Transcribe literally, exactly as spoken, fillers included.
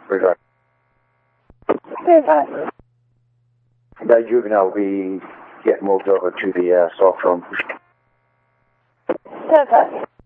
Regard. Verified. That juvenile will be getting moved over to the uh, soft room. Verified.